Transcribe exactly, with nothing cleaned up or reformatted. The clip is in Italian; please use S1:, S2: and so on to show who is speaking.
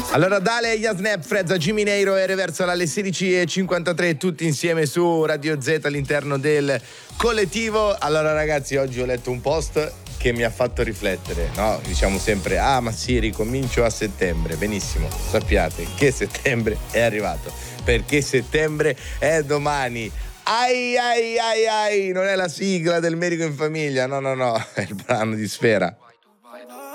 S1: Allora Dale, Yasnep, Frezza, Jimmy Neiro e Reversal alle sedici e cinquantatré, tutti insieme su Radio Z all'interno del collettivo. Allora ragazzi, oggi ho letto un post che mi ha fatto riflettere, no? Diciamo sempre, ah ma sì, ricomincio a settembre. Benissimo, sappiate che settembre è arrivato, perché settembre è domani. Ai ai ai ai, non è la sigla del Medico in Famiglia, no no no, è il brano di Sfera.